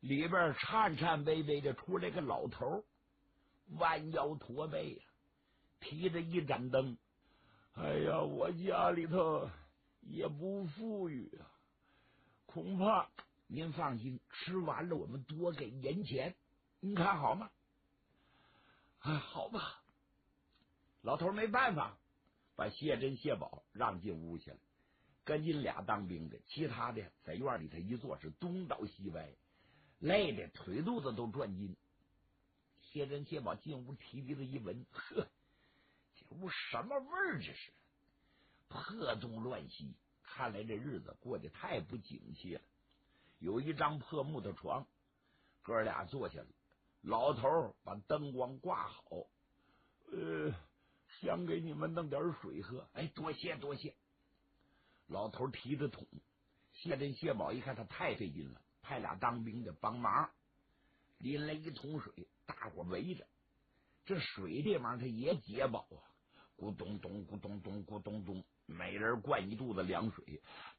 里边颤颤巍巍的出来个老头，弯腰驼背呀，提着一盏灯。哎呀，我家里头也不富裕啊，恐怕您放心，吃完了我们多给银钱，您看好吗？哎，好吧。老头没办法，把谢珍、谢宝让进屋去了，跟进俩当兵的，其他的在院里头一坐是东倒西歪，累的腿肚子都转筋。谢珍、谢宝进屋提鼻子一闻，呵，这屋什么味儿？这是破东乱西，看来这日子过得太不景气了。有一张破木头床，哥俩坐下了，老头把灯光挂好，想给你们弄点水喝。哎，多谢多谢。老头提着桶，谢珍、谢宝一看他太费劲了，派俩当兵的帮忙，拎来一桶水，大伙围着。这水这玩意儿它也解饱啊，咕咚咚咕咚咚咕咚咚，每人灌一肚子凉水。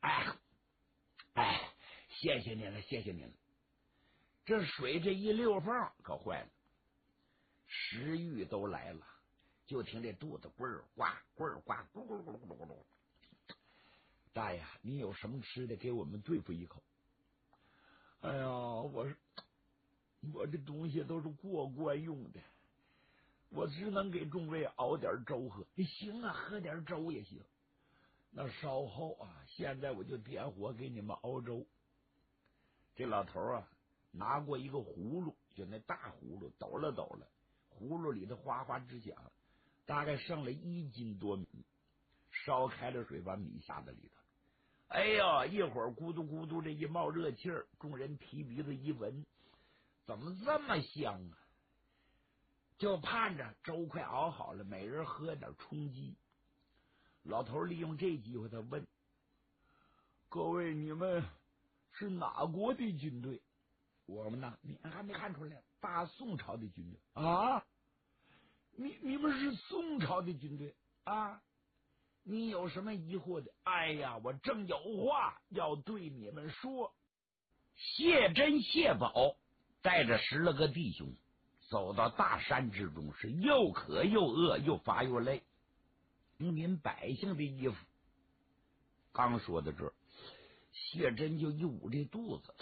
哎，谢谢您了，谢谢您了。这水这一溜缝可坏了，食欲都来了，就听这肚子咕儿呱咕儿呱咕咕咕咕咕咕。大爷，你有什么吃的给我们对付一口？哎呀，我这东西都是过关用的，我只能给众位熬点粥喝。行啊，喝点粥也行。那稍后啊，现在我就点火给你们熬粥。这老头啊，拿过一个葫芦，就那大葫芦，抖了抖了，葫芦里的哗哗直响，大概剩了1斤多米。烧开了水，把米下在里头。哎呀，一会儿咕嘟咕嘟这一冒热气儿，众人提鼻子一闻，怎么这么香啊？就盼着粥快熬好了，每人喝点充饥。老头利用这机会，他问：“各位，你们是哪国的军队？”我们呢？你还没看出来？大宋朝的军队啊！你们是宋朝的军队啊？你有什么疑惑的？哎呀，我正有话要对你们说。谢珍、谢宝带着10来个弟兄走到大山之中，是又渴又饿，又乏又累。平民百姓的衣服。刚说到这儿，谢珍就一捂这肚子，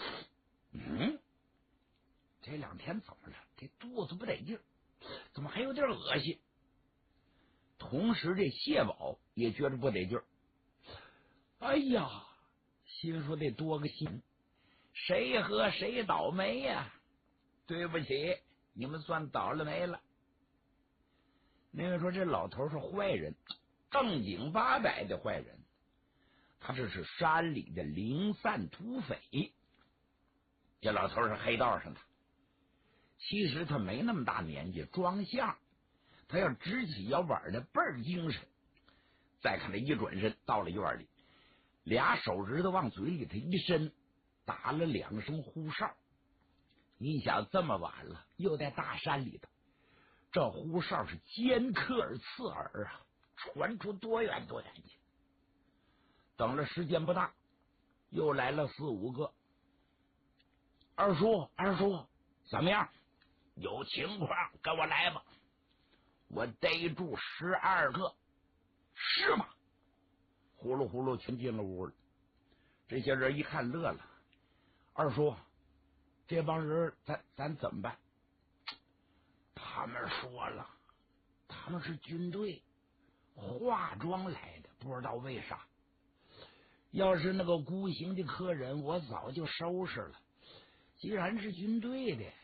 这2天怎么了？这肚子不得劲儿，怎么还有点恶心？同时这谢宝也觉得不得劲儿。哎呀，心说得多个心，谁喝谁倒霉呀！对不起，你们算倒了霉了。那个说这老头是坏人，正经八百的坏人，他这是山里的零散土匪。这老头是黑道上的，其实他没那么大年纪，装相他要直起腰板的倍儿精神。再看他一转身到了院里，俩手指头往嘴里头一伸，打了2声呼哨。你想这么晚了，又在大山里头，这呼哨是尖刻而刺耳啊，传出多远多远去。等了时间不大，又来了4、5个。二叔，怎么样？有情况跟我来吧。我逮住12个。是吗？呼噜呼噜全进了屋了。这些人一看乐了。二叔，这帮人咱怎么办？他们说了，他们是军队化妆来的，不知道为啥。要是那个孤行的客人，我早就收拾了。既然是军队的，